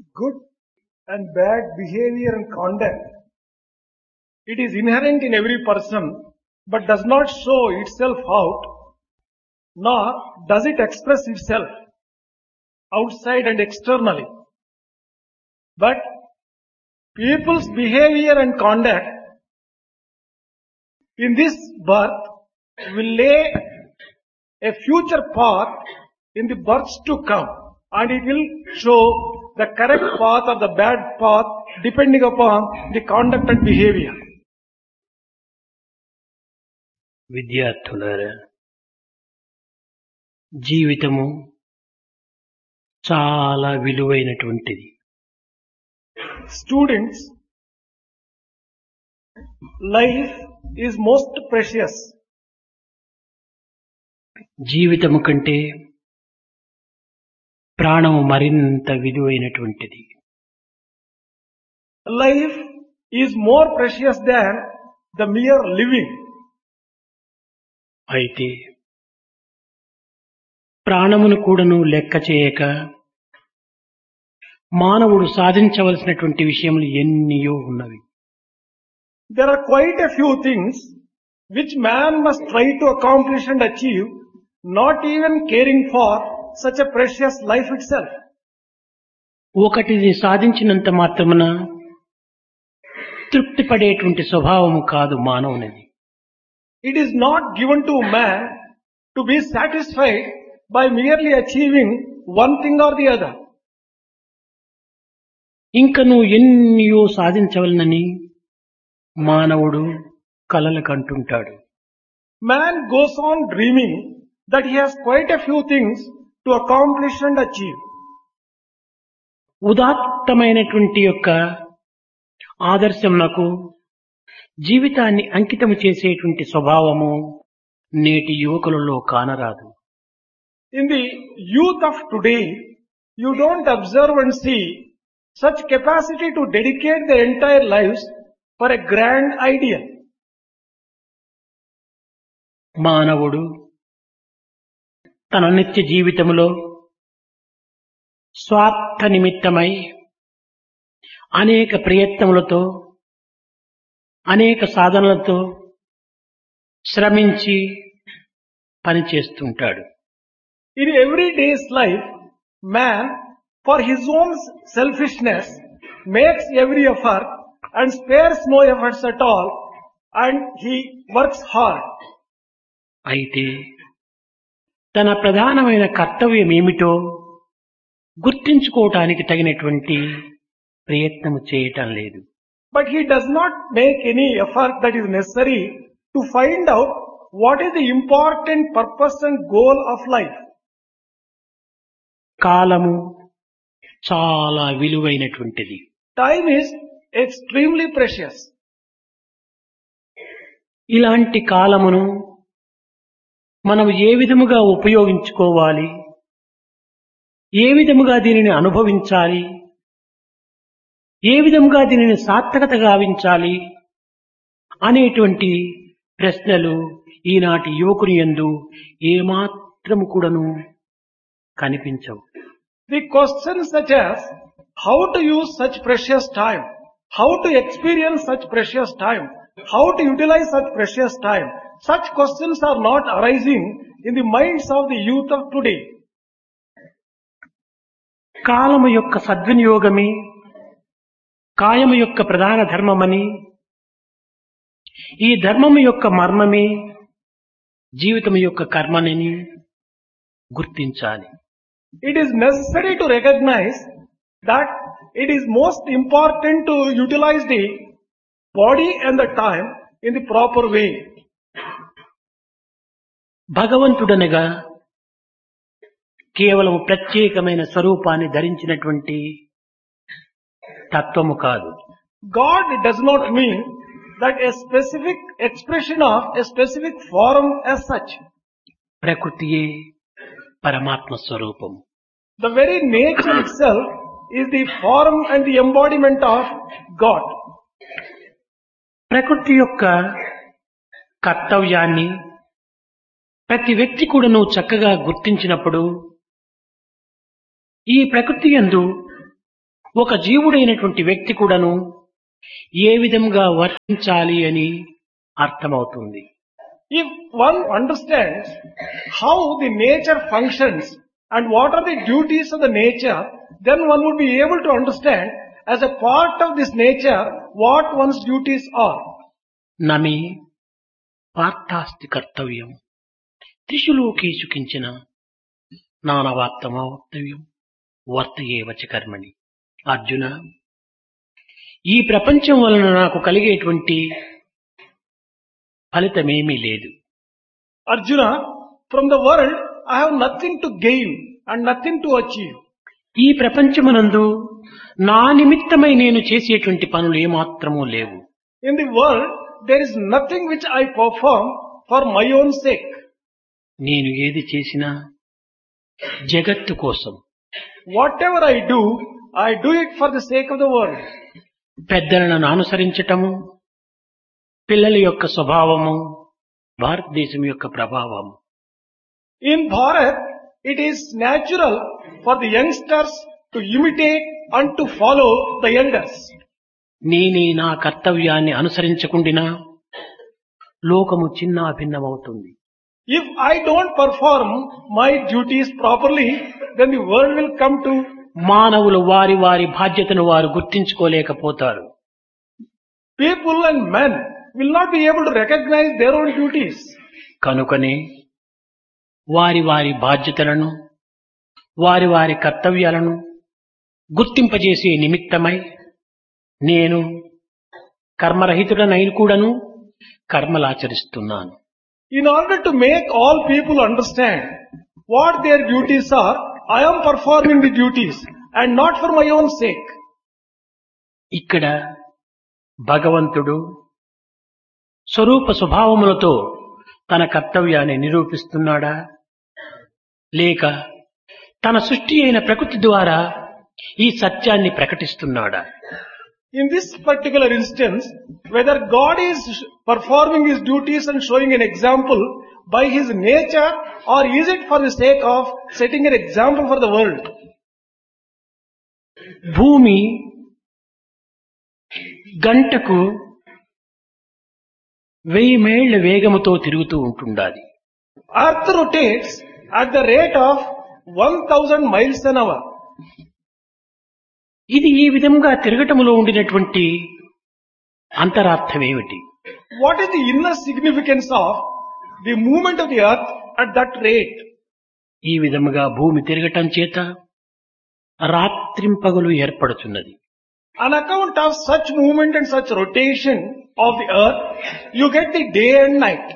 good and bad behavior and conduct. It is inherent in every person, but does not show itself out, nor does it express itself outside and externally. But people's behavior and conduct in this birth will lay a future path in the births to come, and it will show the correct path or the bad path depending upon the conduct and behavior. విద్యార్థులారా, జీవితము చాలా విలువైనటువంటిది. Students, life is most precious. జీవితము కంటే ప్రాణము మరింత విలువైనటువంటిది. Life is more precious than the mere living. అయితే ప్రాణమును కూడాను లెక్క చేయక మానవుడు సాధించవలసినటువంటి విషయములు ఎన్నియో ఉన్నవి. There are quite a few things which man must try to accomplish and achieve, not even caring for such a precious life itself. ఒకటిని సాధించినంత మాత్రమున తృప్తి పడేటువంటి స్వభావము కాదు మానవునిది. It is not given to man to be satisfied by merely achieving one thing or the other. ఇంకను ఎన్నియో సాధించవలనని మానవుడు కలలు కంటుంటాడు. Man goes on dreaming that he has quite a few things to accomplish and achieve. ఉదాత్తమైనటువంటి యొక్క ఆదర్శమునకు జీవితాన్ని అంకితము చేసేటువంటి స్వభావము నేటి యువకులలో కానరాదు. In the youth of today, you don't observe and see such capacity to dedicate their entire lives for a grand ideal. మానవుడు తన నిత్య జీవితములో స్వార్థ నిమిత్తమై అనేక ప్రయత్నములతో అనేక సాధనలతో శ్రమించి పనిచేస్తుంటాడు. In every day's life, man, for his own selfishness, makes every effort and spares no efforts at all, and he works hard. అయితే తన ప్రధానమైన కర్తవ్యం ఏమిటో గుర్తించుకోవటానికి తగినటువంటి ప్రయత్నము చేయటం లేదు. But he does not make any effort that is necessary to find out what is the important purpose and goal of life. కాలము చాలా విలువైనటువంటిది. Time is extremely precious. ఇలాంటి కాలమును మనం ఏ విధముగా ఉపయోగించుకోవాలి, ఏ విధముగా దీనిని అనుభవించాలి, ఏ విధముగా దీనిని సార్థకత గావించాలి అనేటువంటి ప్రశ్నలు ఈనాటి యువకుని యందు ఏమాత్రము కూడాను కనిపించవు. The questions such as how to use such precious time, how to experience such precious time, how to utilize such precious time, such questions are not arising in the minds of the youth of today. కాలము యొక్క సద్వినియోగమే కాయము యొక్క ప్రధాన ధర్మమని, ఈ ధర్మము యొక్క మర్మమే జీవితం యొక్క కర్మని గుర్తించాలి. It is necessary to recognize that it is most important to utilize the body and the time in the proper way. భగవంతుడనగా కేవలం ప్రత్యేకమైన స్వరూపాన్ని ధరించినటువంటి తత్వము కాదు. God does not mean that a specific expression of a specific form as such. ప్రకృతియే పరమాత్మ స్వరూపము. The very nature itself is the form and the embodiment of God. ప్రకృతి యొక్క కర్తవ్యాన్ని ప్రతి వ్యక్తి కూడాను చక్కగా గుర్తించినప్పుడు ఈ ప్రకృతి యందు ఒక జీవుడైనటువంటి వ్యక్తి కూడాను ఏ విధంగా వర్తించాలి అని అర్థమవుతుంది. If one understands how the nature functions and what are the duties of the nature, then one would be able to understand as a part of this nature what one's duties are. నమే పార్థాస్తి కర్తవ్యం త్రిషు లోకేషు కించన నానవాప్తమవక్తవ్యం వర్తయేవచ కర్మణి. అర్జున, ఈ ప్రపంచం వలన నాకు కలిగేటువంటి ఫలితమేమీ లేదు. Arjuna, from the world I have nothing to gain and nothing to achieve. ఈ ప్రపంచమునందు నా నిమిత్తమై నేను చేసేటువంటి పనులు ఏమాత్రమూ లేవు. In the world there is nothing which I perform for my own sake. నేను ఏది చేసినా జగత్తు కోసం. Whatever I do it for the sake of the world. పెద్దలను అనుసరించటము, పిల్లల యొక్క స్వభావము భారతదేశం యొక్క ప్రభావము. In Bharat, it is natural for the youngsters to imitate and to follow the elders. నేనే నా కర్తవ్యాన్ని అనుసరించకుండినా లోకము చిన్నా భిన్నమవుతుంది. If I don't perform my duties properly, then the world will come to. మానవులు వారి వారి బాధ్యతను వారు గుర్తించుకోలేకపోతారు. People and men will not be able to recognize their own duties. కనుకనే వారి వారి బాధ్యతలను వారి వారి కర్తవ్యాలను గుర్తింపజేసే నిమిత్తమై నేను కర్మరహితుడనైన కూడాను కర్మలాచరిస్తున్నాను. In order to make all people understand what their duties are, I am performing the duties and not for my own sake. ఇక్కడ భగవంతుడు స్వరూప స్వభావములతో తన కర్తవ్యాన్ని నిరూపిస్తున్నాడా, లేక తన సృష్టి అయిన ప్రకృతి ద్వారా ఈ సత్యాన్ని ప్రకటిస్తున్నాడా? In this particular instance, whether God is performing his duties and showing an example by his nature, or is it for the sake of setting an example for the world? భూమి గంటకు 1000 మైళ్ళ వేగముతో తిరుగుతూ ఉంటుండాలి. Earth rotates at the rate of 1000 miles an hour. ఇది ఈ విధంగా తిరగటములో ఉండినటువంటి అంతరార్థం ఏమిటి? What is the inner significance of the movement of the earth at that rate? ఈ విధముగా భూమి తిరగటం చేత రాత్రింపగలు ఏర్పడుతున్నది. On account of such movement and such rotation of the earth, you get the day and night.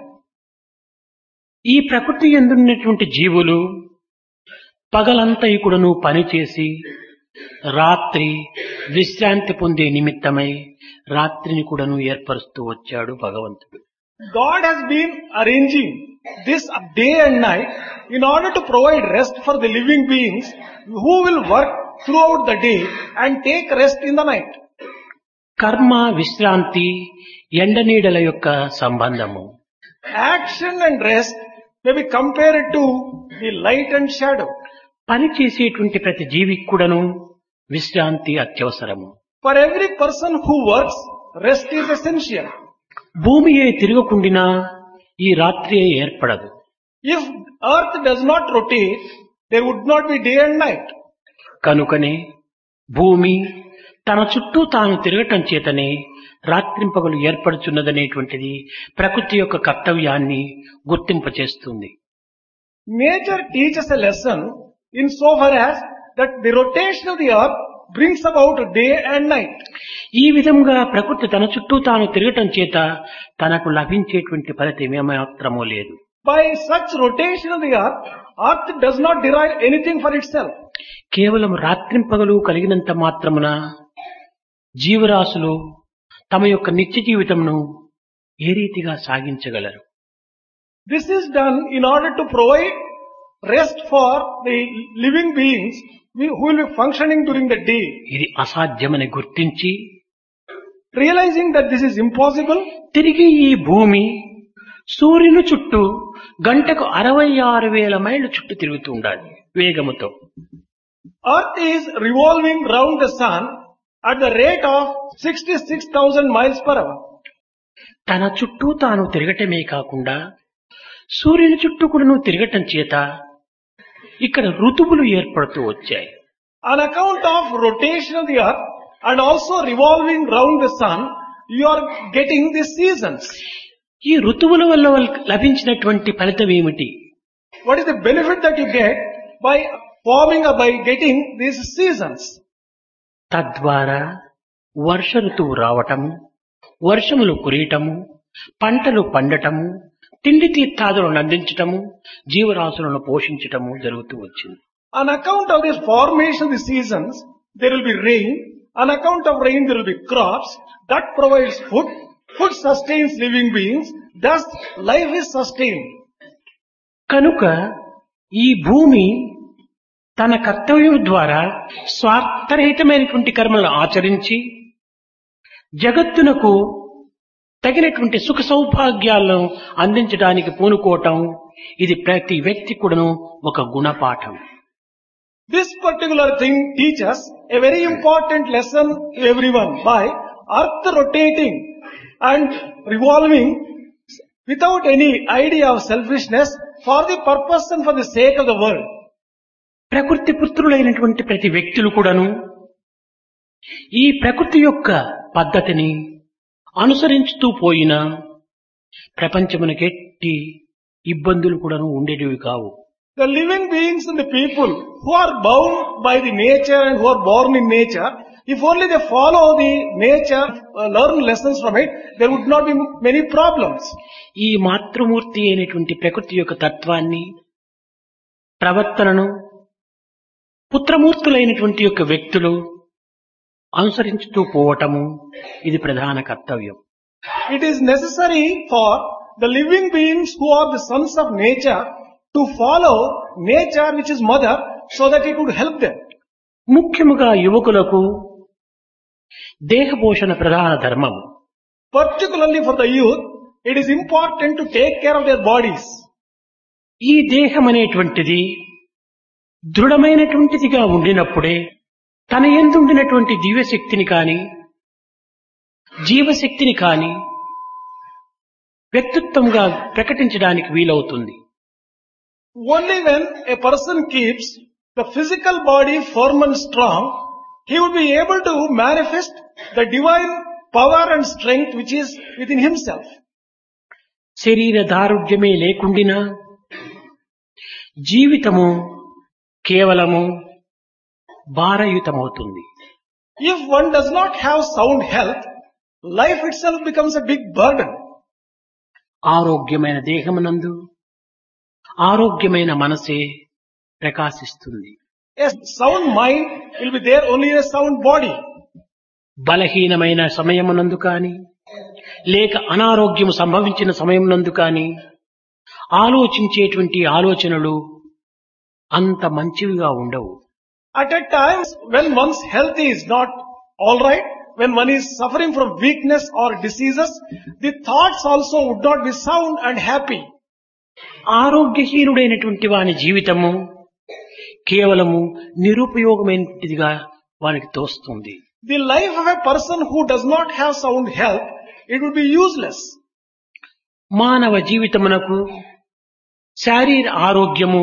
ఈ ప్రకృతి యందున్నటువంటి జీవులు పగలంతయుకుడును పనిచేసి రాత్రి విశ్రాంతి పొందే నిమిత్తమై రాత్రిని కూడాను ఏర్పరుస్తూ వచ్చాడు భగవంతుడు. God has been arranging this day and night in order to provide rest for the living beings who will work throughout the day and take rest in the night. కర్మ విశ్రాంతి ఎండనీడల యొక్క సంబంధము. Action and rest may be compared to the light and shadow. పని చేసేటువంటి ప్రతి జీవికి కూడాను విశ్రాంతి అత్యవసరము. For every person who works, rest is essential. భూమియే తిరగకుండినా ఈ రాత్రియే ఏర్పడదు. If earth does not rotate, there would not be day and night. కనుకనే భూమి తన చుట్టూ తాను తిరగటం చేతనే రాత్రింపగలు ఏర్పడుచున్నదనేటువంటిది ప్రకృతి యొక్క కర్తవ్యాన్ని గుర్తింపచేస్తుంది. Nature teaches a lesson insofar as that the rotation of the earth brings about day and night. ఈ విధంగా ప్రకృతి తన చుట్టూ తాను తిరగటం చేత తనకు లభించేటువంటి ఫలితం ఏమాత్రమూ లేదు. By such rotation of the earth does not derive anything for itself. కేవలం రాత్రింపగలు కలిగినంత మాత్రమున జీవరాశులు తమ యొక్క నిత్య జీవితంను ఏ రీతిగా సాగించగలరు? This is done in order to provide rest for the living beings who will be functioning during the day. ఇది అసాధ్యమని గుర్తించి Realizing that this is impossible, తిరిగి ఈ భూమి సూర్యుని చుట్టూ గంటకు 66,000 మైళ్ళ చుట్టూ తిరుగుతూ ఉండాలి వేగముతో. Earth is revolving round the sun at the rate of 66,000 miles per hour. తన చుట్టూ తాను తిరగటమే కాకుండా సూర్యుని చుట్టూ కూడాను తిరగటం చేత ఇక్కడ ఋతువులు ఏర్పడుతూ వచ్చాయి. On account of rotation of the earth and also revolving round the sun, you are getting the seasons. ఈ ఋతువుల వల్ల లభించినటువంటి ఫలితం ఏమిటి? What is the benefit that you get by forming or by getting these seasons? తద్వారా వర్ష ఋతువు రావటము, వర్షములు కురియటము, పంటలు పండటము, తిండి తీర్థాదులను అందించటము, జీవరాశులను పోషించటము జరుగుతూ వచ్చింది. On account of this formation of the seasons, there will be rain. On account of rain, there will be crops. That provides food. Food sustains living beings. Thus, life is sustained. కనుక ఈ భూమి తన కర్తవ్యం ద్వారా స్వార్థరహితమైనటువంటి కర్మలను ఆచరించి జగత్తునకు తగినటువంటి సుఖ సౌభాగ్యాలను అందించడానికి పూనుకోవటం, ఇది ప్రతి వ్యక్తి కూడాను ఒక గుణపాఠం. This particular thing teaches a very important lesson to everyone by earth rotating and revolving without any idea of selfishness for the purpose and for the sake of the world. ప్రకృతి పుత్రులైనటువంటి ప్రతి వ్యక్తులు కూడాను ఈ ప్రకృతి యొక్క పద్ధతిని అనుసరించుతూ పోయినా ప్రపంచమునకు ఎట్టి ఇబ్బందులు కూడాను ఉండేటివి కావు. The living beings and the people who are bound by the nature and who are born in nature, if only they follow the nature, learn lessons from it, there would not be many problems. ఈ మాతృమూర్తి అయినటువంటి ప్రకృతి యొక్క తత్వాన్ని, ప్రవర్తనను పుత్రమూర్తులైనటువంటి యొక్క వ్యక్తులు అనుసరించుతూ పోవటము, ఇది ప్రధాన కర్తవ్యం. It is necessary for the living beings who are the sons of nature to follow nature, which is mother, so that it would help them. ముఖ్యముగా యువకులకు దేహపోషణ ప్రధాన ధర్మం. Particularly for the youth, it is important to take care of their bodies. ఈ దేహం అనేటువంటిది దృఢమైనటువంటిదిగా ఉండినప్పుడే తన యందు ఉండినటువంటి దివ్యశక్తిని కాని జీవశక్తిని కాని వ్యక్తిత్వంగా ప్రకటించడానికి వీలవుతుంది. Only when a person keeps the physical body firm and strong, he would be able to manifest the divine power and strength which is within himself. శరీర దారుఢ్యమే లేకుండినా జీవితము కేవలము భారయుతమవుతుంది. If one does not have sound health, life itself becomes a big burden. ఆరోగ్యమైన దేహమునందు ఆరోగ్యమైన మనసే ప్రకాశిస్తుంది. A sound mind will be there only in a sound body. బలహీనమైన సమయమునందు కాని లేక అనారోగ్యము సంభవించిన సమయమునందు కాని ఆలోచించేటువంటి ఆలోచనలు అంత మంచివిగా ఉండవు. At a time when one's health is not all right, when one is suffering from weakness or diseases, the thoughts also would not be sound and happy. ఆరోగ్యహీనుడైనటువంటి వాని జీవితము కేవలము నిరుపయోగమైనదిగా వానికి తోస్తుంది. The life of a person who does not have sound health, it would be useless. మానవ జీవితమునకు శారీర ఆరోగ్యము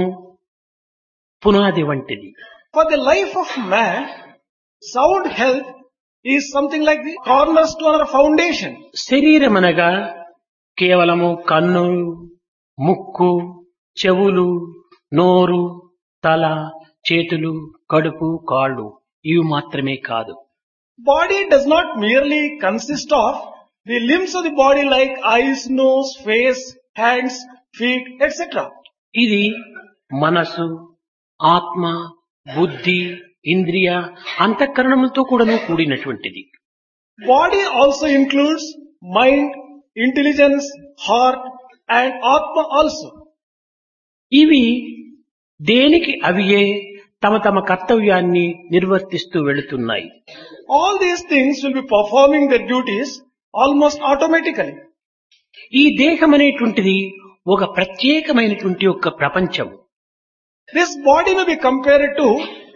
పునాది వంటిది. For the life of man, sound health is something like the cornerstone or foundation. శరీరమనగా కేవలము కన్ను, ముక్కు, చెవులు, నోరు, తల, చేతులు, కడుపు, కాళ్ళు ఇవి మాత్రమే కాదు. Body does not merely consist of the limbs of the body like eyes, nose, face, hands, feet, etc. ఇది మనసు, ఆత్మ, బుద్ధి, ఇంద్రియ, అంతఃకరణములతో కూడాను కూడినటువంటిది. Body also includes mind, intelligence, heart and atma also. ఇవి దేనికి అవియే తమ తమ కర్తవ్యాన్ని నిర్వర్తిస్తూ వెళుతున్నాయి. All these things will be performing their duties almost automatically. ఈ దేహం అనేటువంటిది ఒక ప్రత్యేకమైనటువంటి ఒక ప్రపంచం. This body may be compared to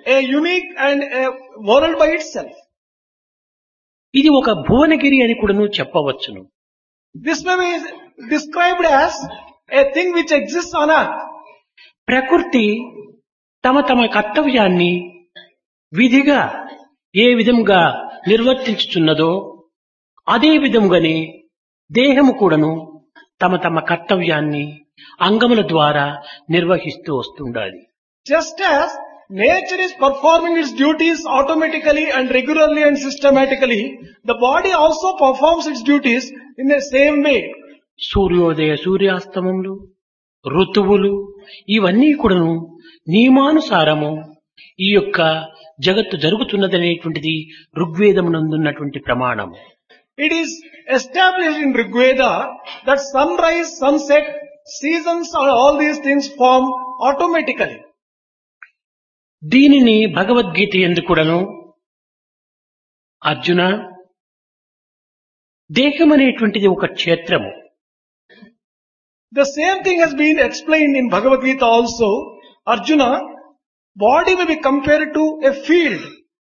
a unique and a world by itself. ఇది ఒక భువనగిరి అని కూడాను చెప్పవచ్చును. This may be described as a thing which exists on earth. ప్రకృతి తమ తమ కర్తవ్యాన్ని విధిగా ఏ విధంగా నిర్వర్తించుచున్నదో అదే విధంగానే దేహము కూడాను తమ తమ కర్తవ్యాన్ని అంగముల ద్వారా నిర్వహిస్తూ వస్తుండాలి. Just as nature is performing its duties automatically and regularly and systematically, the body also performs its duties in the same way. సూర్యోదయ సూర్యాస్తమములు, ఋతువులు ఇవన్నీ కూడాను నియమానుసారము ఈ యొక్క జగత్తు జరుగుతున్నదనేటువంటిది ఋగ్వేదమునందున్నటువంటి ప్రమాణము. It is established in Rigveda that sunrise, sunset, seasons, all these things form automatically. దీనిని భగవద్గీత యందు కూడాను అర్జున, దేహం అనేటువంటిది ఒక క్షేత్రము. The same thing has been explained in Bhagavad Gita also. Arjuna, body may be compared to a field.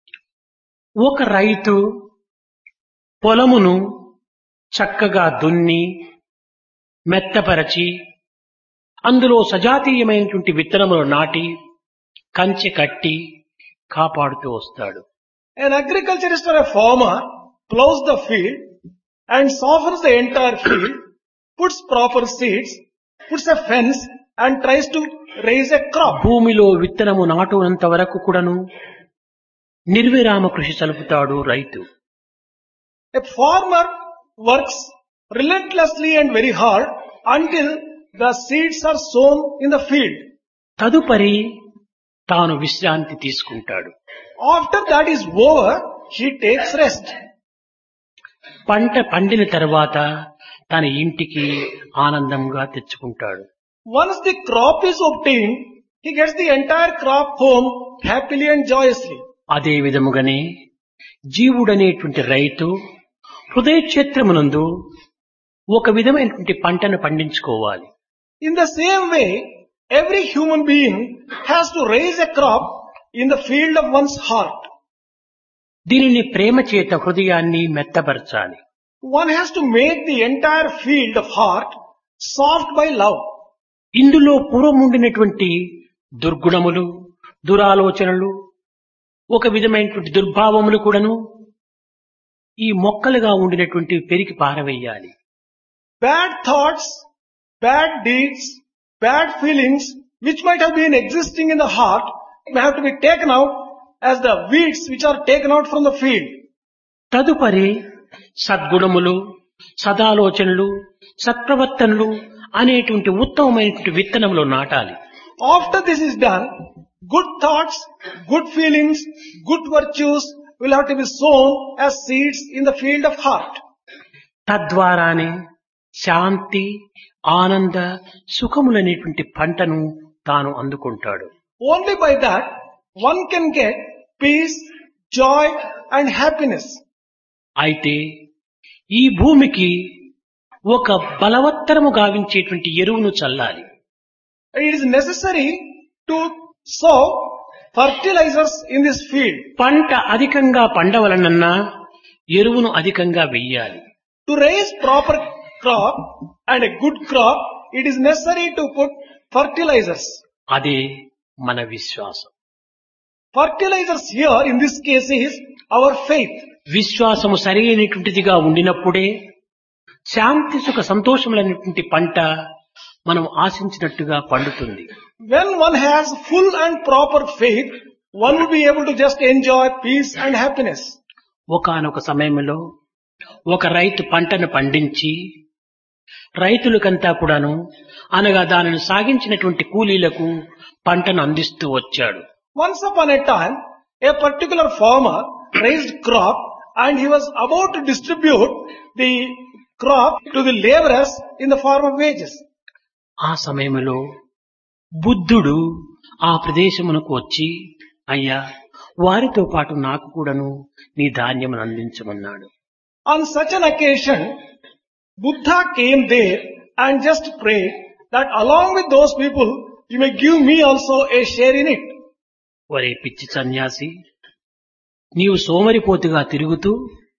ఒక రైతు పొలమును చక్కగా దున్ని మెత్తపరచి అందులో సజాతీయమైనటువంటి విత్తనములు నాటి కంచె కట్టి కాపాడుతూ వస్తాడు. An agriculturist or a farmer plows the field and softens the entire field, puts proper seeds, puts a fence and tries to raise a crop. భూమిలో విత్తనము నాటునంత వరకు కూడాను నిర్విరామ కృషి సలుపుతాడు రైతు. A farmer works relentlessly and very hard until the seeds are sown in the field. తదుపరి తాను విశ్రాంతి తీసుకుంటాడు. After that is over, he takes rest. పంట పండిన తర్వాత తన ఇంటికి ఆనందంగా తెచ్చుకుంటాడు. Once the crop is obtained, he gets the entire crop home happily and joyously. అదే విధముగానే జీవుడనేటువంటి రైతు హృదయ క్షేత్రమునందు ఒక విధమైనటువంటి పంటను పండించుకోవాలి. In the same way, every human being has to raise a crop in the field of one's heart. దీనిని ప్రేమ చేత హృదయాన్ని మెత్తపరచాలి. One has to make the entire field of heart soft by love. ఇందులో పూర్వముండినటువంటి దుర్గుణములు, దురాలోచనలు, ఒక విధమైనటువంటి దుర్భావములు కూడాను ఈ మొక్కలుగా ఉండినటువంటి పెరిగి పారవేయాలి. Bad thoughts, bad deeds, bad feelings which might have been existing in the heart may have to be taken out as the weeds which are taken out from the field. తదుపరి సద్గుణములు, సదాలోచనలు, సత్ప్రవర్తనలు అనేటువంటి ఉత్తమమైనటువంటి విత్తనములు నాటాలి. After this is done, good thoughts, good feelings, good virtues will have to be sown as seeds in the field of heart. తద్వారానే శాంతి, ఆనంద, సుఖములనేటువంటి పంటను తాను అందుకుంటాడు. Only by that one can get peace, joy and happiness. అయితే ఈ భూమికి ఒక బలవత్తరము గావించేటువంటి ఎరువును చల్లాలి. It is necessary to sow fertilizers in this field. పంట అధికంగా పండవలనన్నా ఎరువును అధికంగా వెయ్యాలి. To raise proper crop and a good crop, it is necessary to put fertilizers. అదే మన విశ్వాసం. Fertilizers here in this case is our faith. విశ్వాసము సరైనటువంటిదిగా ఉండినప్పుడే శాంతి, సుఖ, సంతోషములైనటువంటి పంట మనం ఆశించినట్టుగా పండుతుంది. When one has full and proper faith, one will be able to just enjoy peace and happiness. ఒకానొక సమయంలో ఒక రైతు పంటను పండించి రైతులకంతా కూడాను అనగా దానిని సాగించినటువంటి కూలీలకు పంటను అందిస్తూ వచ్చాడు. Once upon a time, a particular farmer raised crop and he was about to distribute the crop to the laborers in the form of wages. ఆ సమయంలో బుద్ధుడు ఆ ప్రదేశమునకు వచ్చి, అయ్యా, వారితో పాటు నాకు కూడాను నీ ధాన్యమును అందించమన్నాడు. On such an occasion, Buddha came there and just prayed that along with those people, you may give me also a share in it. ఒరే పిచ్చి సన్యాసి, నీవు సోమరిపోతుగా తిరుగుతూ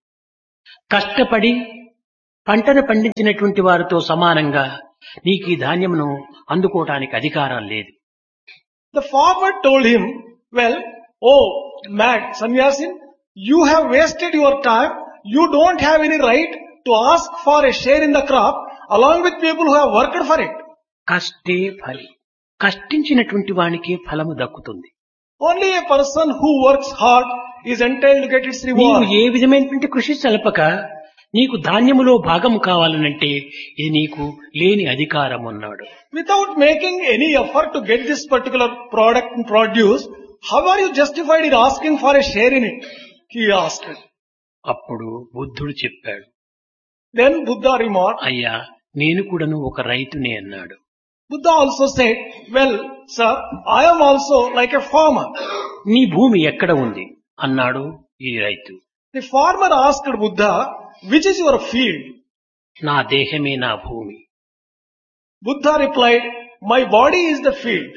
కష్టపడి పంటను పండించినటువంటి వారితో సమానంగా నీకు ఈ ధాన్యమును అందుకోవటానికి అధికారం లేదు. The farmer told him, well, oh, mad sannyasin, you have wasted your time. You don't have any right to ask for a share in the crop along with people who have worked for it. కష్టే ఫలి, కష్టించినటువంటి వానికి ఫలము దక్కుతుంది. Only a person who works hard is entitled to get its నీవు reward. ఏ విధమైనటువంటి కృషి సలపక నీకు ధాన్యములో భాగం కావాలనంటే ఇది నీకు లేని అధికారం అన్నాడు. Without making any effort to get this particular product and produce, how are you justified in asking for a share in it? He asked. అప్పుడు బుద్ధుడు చెప్పాడు, Then Buddha remarked, అయ్యా నేను కూడాను ఒక రైతునే అన్నాడు. Buddha also said, well, sir, I am also like a farmer. నీ భూమి ఎక్కడ ఉంది అన్నాడు ఈ రైతు. The farmer asked Buddha, which is your field? నా దేహమే నా భూమి. Buddha replied, my body is the field.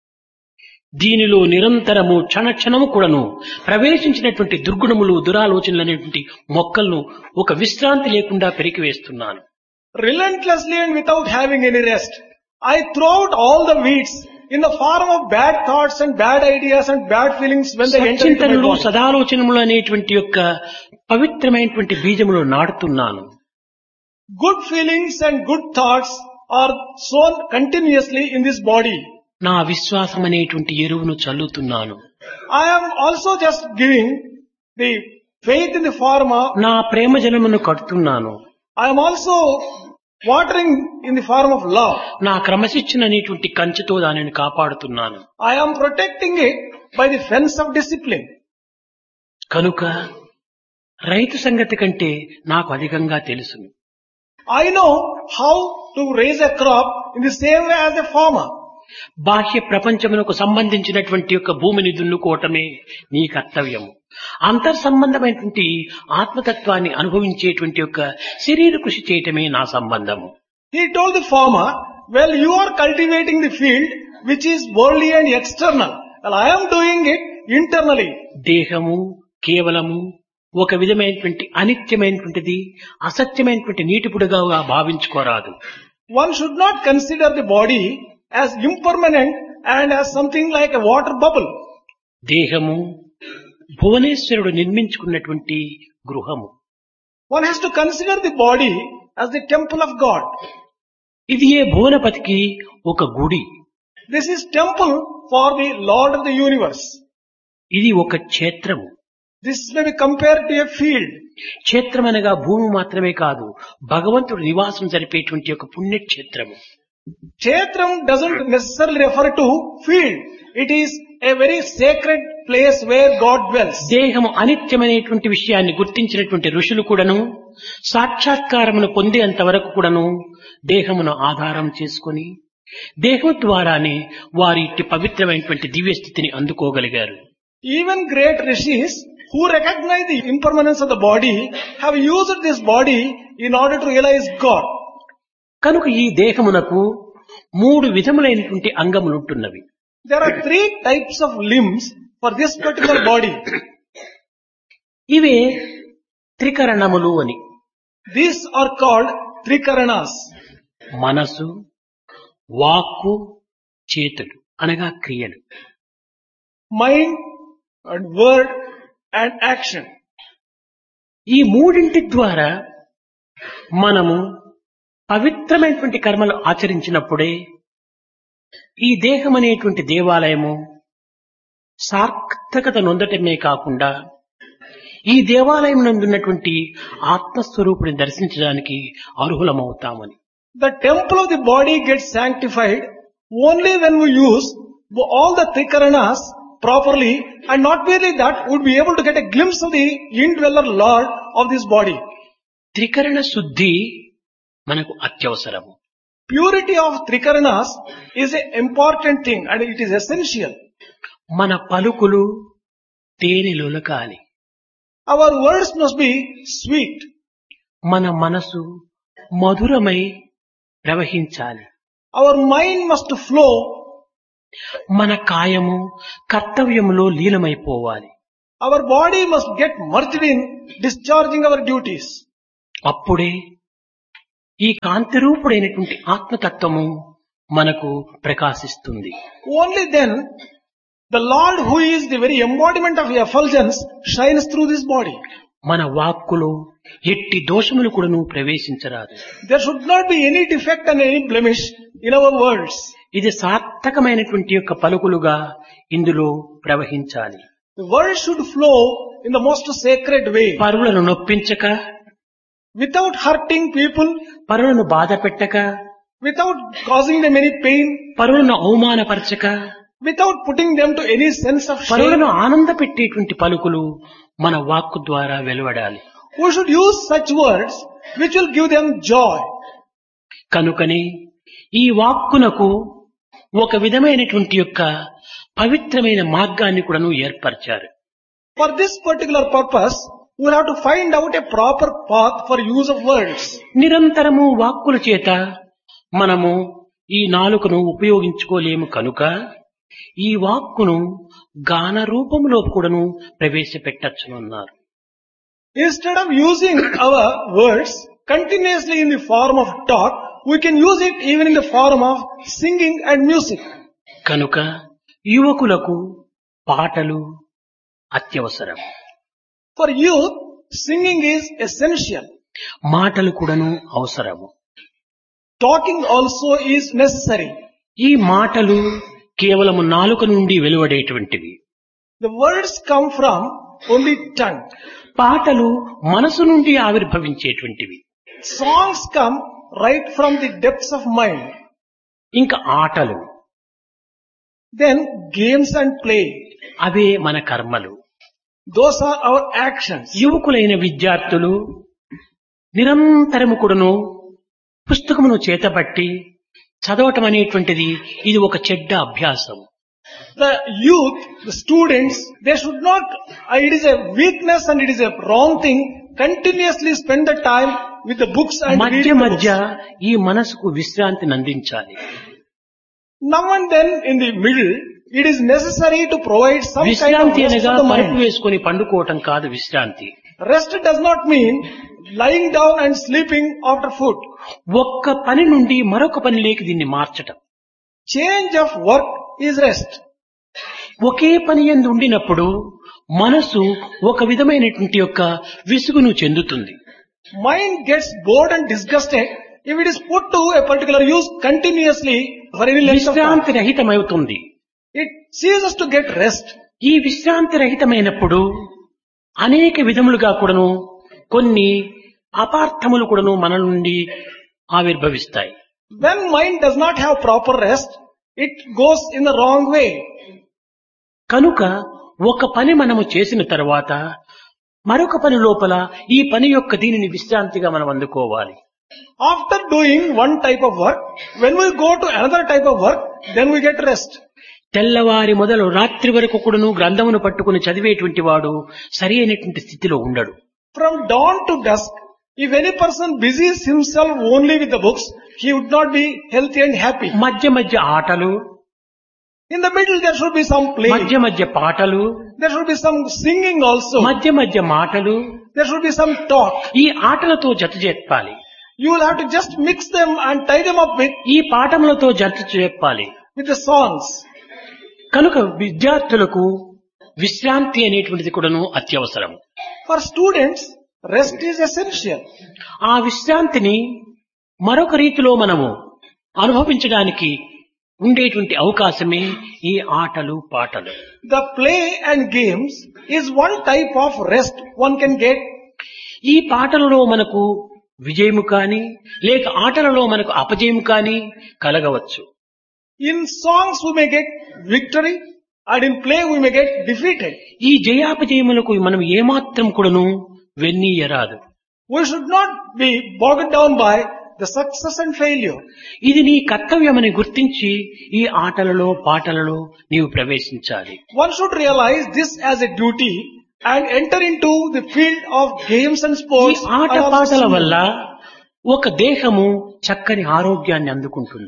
దీనిలో నిరంతరము క్షణక్షణము కూడాను ప్రవేశించినటువంటి దుర్గుణములు దురాలోచనలు అనేటువంటి మొక్కలను ఒక విశ్రాంతి లేకుండా పెరికివేస్తున్నాను. Relentlessly and without having any rest, I throw out all the weeds in the form of bad thoughts and bad ideas and bad feelings when they enter into my సచ్చింతనలు body. సదాలోచనములు అనేటువంటి యొక్క పవిత్రమైనటువంటి బీజములు నాటుతున్నాను. Good feelings and good thoughts are sown continuously in this body. నా విశ్వాసం అనేటువంటి ఎరువును చల్లుతున్నాను. I am also just giving the faith in the form of, నా ప్రేమ జలమును కడుతున్నాను. I am also watering in the form of love. నా క్రమశిక్షణ అనేటువంటి కంచెతో దానిని కాపాడుతున్నాను. I am protecting it by the fence of discipline. కనుక రైతు సంగతి కంటే నాకు అధికంగా తెలుసును. I know how to raise a crop in the same way as a farmer. బాహ్య ప్రపంచమునకు సంబంధించినటువంటి యొక్క భూమిని దున్నుకోవటమే నీ కర్తవ్యము. అంతర్ సంబంధమైనటువంటి ఆత్మతత్వాన్ని అనుభవించేటువంటి యొక్క శరీర కృషి చేయటమే నా సంబంధము. He told the farmer, well, you are cultivating the field which is worldly and external. Well, I am doing it internally. దేహము కేవలము ఒక విధమైనటువంటి అనిత్యమైనటువంటిది, అసత్యమైనటువంటి నీటిపుడుగా భావించుకోరాదు. One should not consider the body as impermanent and as something like a water bubble. దేహము భువనేశ్వరుడు నిర్మించుకున్నటువంటి గృహము. One has to consider the body as the temple of God. ఇది ఏ భువనపతికి ఒక గుడి. This is temple for the Lord of the universe. ఇది ఒక క్షేత్రము. This may be compared to a field. క్షేత్రం అనగా భూమి మాత్రమే కాదు, భగవంతుడు నివాసం జరిపేటువంటి ఒక పుణ్యక్షేత్రము. Kshetram doesn't necessarily refer to field. It is a very sacred place where God dwells. దేహము అనిత్యమైనటువంటి విషయాన్ని గుర్తించినటువంటి ఋషులు కూడాను సాక్షాత్కారమును పొందేంత వరకు కూడాను దేహమును ఆధారం చేసుకొని దేహం ద్వారానే వారి ఇట్టి పవిత్రమైనటువంటి దివ్య స్థితిని అందుకోగలిగారు. Even great rishis who recognize the impermanence of the body have used this body in order to realize God. కనుక ఈ దేహమునకు 3 విధములైనటువంటి అంగములుంటున్నవి. There are 3 types of limbs for this particular body. ఇవే త్రికరణములు అని. These are called trikaranas. మనసు, వాక్కు, చేతులు అనగా క్రియలు. Mind and word and action. ఈ మూడింటి ద్వారా మనము పవిత్రమైనటువంటి కర్మలు ఆచరించినప్పుడే ఈ దేహం అనేటువంటి దేవాలయము సార్థకత నొందటమే కాకుండా ఈ దేవాలయం నందున్నటువంటి ఆత్మస్వరూపుని దర్శించడానికి అర్హులమవుతామని. The temple of the body gets sanctified only when we use all the trikaranas properly, and not merely that, would be able to get a glimpse of the indweller Lord of this body. త్రికరణ శుద్ధి మనకు అత్యవసరము. Purity of trikaranas is an important thing and it is essential. మన పలుకులు తేనెలొలకాలి. Our words must be sweet. మన మనసు మధురమై ప్రవహించాలి. Our mind must flow మన కాయము కర్తవ్యములో లీనమైపోవాలి. Our body must get merged in discharging our duties. అప్పుడే ఈ కాంతిరూపుడైనటువంటి ఆత్మతత్వము మనకు ప్రకాశిస్తుంది. Only then the Lord, who is the very embodiment of effulgence, shines through this body. మన వాక్కులో ఎట్టి దోషములు కూడాను ప్రవేశించరాదు. There should not be any defect and any blemish in our words. ఇది సార్థకమైనటువంటి యొక్క పలుకులుగా ఇందులో ప్రవహించాలి. The words should flow in the most sacred way, పరులను నొప్పించక, without hurting people, పరులను బాధ పెట్టక, without causing them any pain, పరులను అవమానపరచక, without putting them to any sense of shame. పరులను ఆనంద పెట్టేటువంటి పలుకులు మన వాక్కు ద్వారా వెలువడాలి. We should use such words which will give them joy. కనుకనే ఈ వాక్కునకు ఒక విధమైనటువంటి యొక్క పవిత్రమైన మార్గాన్ని కూడాను ఏర్పరిచారు. For this particular purpose, we will have to find out a proper path for use of words. నిరంతరము వాక్కుల చేత మనము ఈ నాలుకను ఉపయోగించుకోలేము కనుక ఈ వాక్కును గాన రూపంలో కూడాను ప్రవేశపెట్టచ్చునన్నారు. Instead of using our words continuously in the form of talk, we can use it even in the form of singing and music. కనుక యువకులకు పాటలు అత్యవసరం. For youth, singing is essential. మాటలు కూడాను అవసరము. Talking also is necessary. ఈ మాటలు కేవలము నాలుక నుండి వెలువడేటువంటివి. The words come from only tongue. పాటలు మనసు నుండి ఆవిర్భవించేటువంటివి. Songs come right from the depths of mind. ఇంకా ఆటలు, Then games and play. అవే మన కర్మలు. Those are our actions. యువకులైన విద్యార్థులు నిరంతరము కూడాను పుస్తకమును చేతబట్టి చదవటం అనేటువంటిది ఇది ఒక చెడ్డ అభ్యాసం. The youth, the students, they should not, it is a weakness and it is a wrong thing, continuously spend the time with the books and మధ్య reading the మధ్య books. ఈ మనసుకు విశ్రాంతిని అందించాలి. Now and then in the middle, it is necessary to provide some kind of విశ్రాంతి rest అనగా to the పరుపు mind. వేసుకొని పండుకోవటం కాదు విశ్రాంతి. Rest does not mean lying down and sleeping after food. ఒక్క పని నుండి మరొక పనిలోకి దీన్ని మార్చటం. Change of work is rest. ఒకే పని యందు ఉండినప్పుడు మనసు ఒక విధమైనటువంటి యొక్క విసుగును చెందుతుంది. Mind gets bored and disgusted if it is put to a particular use continuously for any length of time. విశ్రాంతి రహితమవుతుంది. It ceases to get rest. ఈ విశ్రాంతి రహితమైనప్పుడు అనేక విధములుగా కూడాను కొన్ని అపార్థములు కూడాను మన నుండి ఆవిర్భవిస్తాయి. When mind does not have proper rest, it goes in the wrong way. కనుక ఒక పని మనము చేసిన తర్వాత మరొక పని లోపల ఈ పని యొక్క దీనిని విశ్రాంతిగా మనం అందుకోవాలి. After doing one type of work, when we go to another type of work, then we get rest. తెల్లవారి మొదలు రాత్రి వరకు కూడాను గ్రంథమును పట్టుకుని చదివేటువంటి వాడు సరి అయినటువంటి స్థితిలో ఉండడు. From dawn to dusk, if any person busies himself only with the books, he would not be healthy and happy. మధ్య మధ్య ఆటలు, In the middle there should be some play. మధ్య మధ్య పాటలు, There should be some singing also. మధ్య మధ్య మాటలు, There should be some talk. ఈ ఆటలతో జత చెప్పాలి. You will have to just mix them and tie them up ఈ పాఠములతో జత చెప్పాలి. with the songs. కనుక విద్యార్థులకు విశ్రాంతి అనేటువంటిది కూడాను అత్యవసరం. For students, rest is essential. ఆ విశ్రాంతిని మరొక రీతిలో మనము అనుభవించడానికి ఉండేటువంటి అవకాశమే ఈ ఆటలు పాటలు. The play and games is one type of rest one can get. ఈ పాటలలో మనకు విజయము కాని లేక ఆటలలో మనకు అపజయము కాని కలగవచ్చు. In songs we may get victory and in play we may get defeated. ఈ జయాపజయములకు మనం ఏమాత్రం కూడాను వెన్నీయరాదు. We should not be bogged down by the success and failure. ఇది నీ కర్తవ్యమని గుర్తించి ఈ ఆటలలో పాటలలో నీవు ప్రవేశించాలి. One should realize this as a duty and enter into the field of games and ఈ sports. ఆట and also పాటల singing. వల్ల ఒక దేహము చక్కని ఆరోగ్యాన్ని అందుకుంటుంది.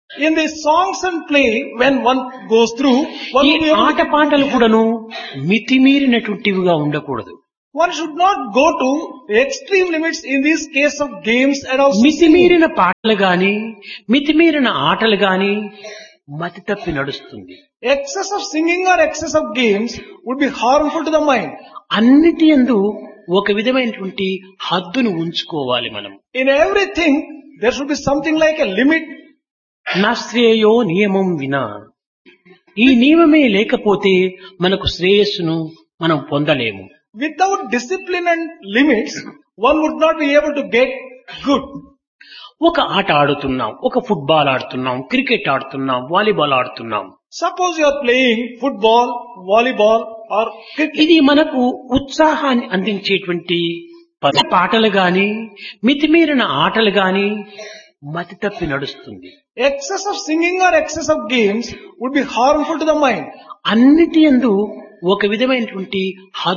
In the songs and play, when one goes through, one ఈ will be able ఆట to పాటలు కూడాను మితిమీరినటువంటివిగా ఉండకూడదు. one should not go to extreme limits in this case of games and also singing. మితిమీరిన పాటలు గాని మితిమీరిన ఆటలు గాని మతి తప్పి నడుస్తుంది. Excess of singing or excess of games would be harmful to the mind. అన్నిటి యందు ఒక విధమైనటువంటి హద్దును ఉంచుకోవాలి మనం. In everything, there should be something like a limit. నా శ్రేయో నియమం వినా, ఈ నియమమే లేకపోతే మనకు శ్రేయస్సును మనం పొందలేము. Without discipline and limits, one would not be able to get good. ఒక ఆట ఆడుతున్నాం, ఒక ఫుట్బాల్ ఆడుతున్నాం, క్రికెట్ ఆడుతున్నాం, వాలీబాల్ ఆడుతున్నాం. Suppose you are playing football, volleyball or cricket. ఇది మనకు ఉత్సాహాన్ని అందించేటువంటి పాటలు గాని మితిమీరిన ఆటలు గాని మతి తప్పి నడుస్తుంది. Excess of singing or excess of games would be harmful to the mind. అన్నిటి యందు ఒక విధమైనటువంటి